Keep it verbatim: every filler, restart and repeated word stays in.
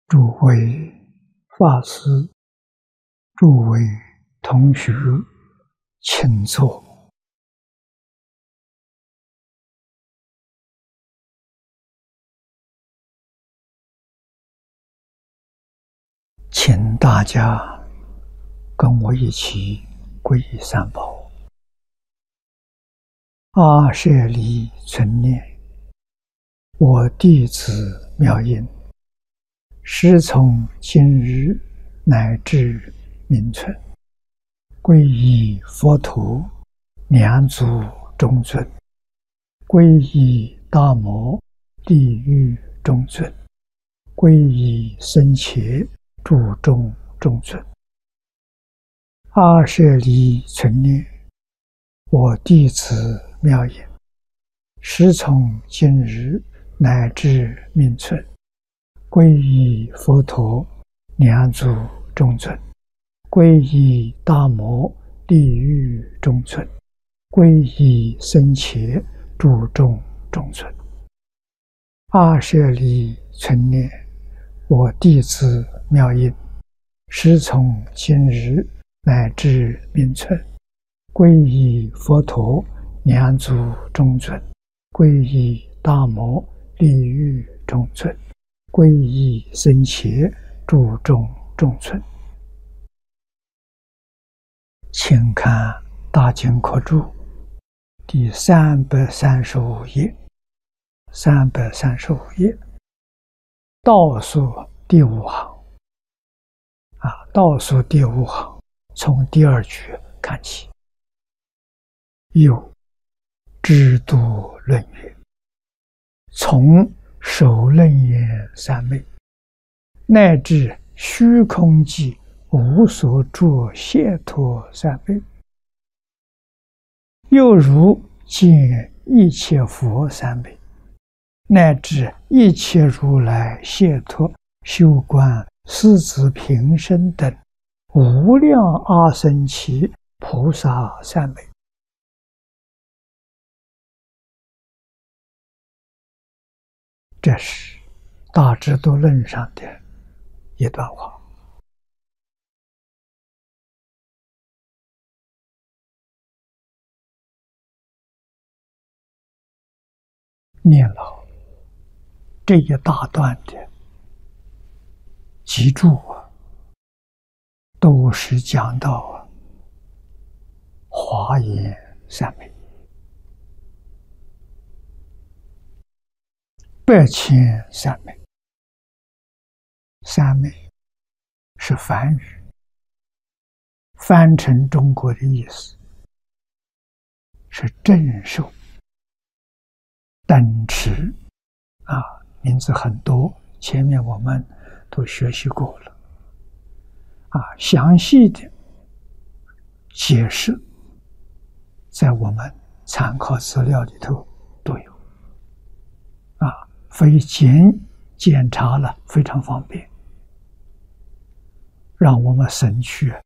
诸位法师、诸位同学，请坐。请大家跟我一起皈依三宝。阿舍离存念，我弟子妙音，师从今日乃至明存，皈依佛陀，两祖中尊；皈依大摩，地狱中尊；皈依僧伽，注中中尊。阿舍离存念，我弟子妙音，师从今日乃至明存，皈依佛陀，两祖中尊；皈依大摩，地狱中尊；皈依僧伽，注中中尊。阿舍离存念，我弟子妙音，师从今日乃至明存，皈依佛陀，两祖中尊；皈依大摩，地狱中尊；皈依僧伽，注中中尊。请看《大经科注》第三百三十五页，三百三十五页倒数第五行啊，倒数第五行，从第二句看起。有制度论曰：从首楞严三昧，乃至虚空寂无所着解脱三昧，又如见一切佛三昧，乃至一切如来解脱修观四子平生等无量阿僧祇菩萨三昧。这是大智度论上的一段话。念了这一大段的集注啊，都是讲到啊华严三昧、百千三昧。三昧是梵语，翻成中国的意思是正受、等持啊，名字很多，前面我们都学习过了啊，详细的解释在我们参考资料里头都有啊，非检检查了非常方便，让我们省去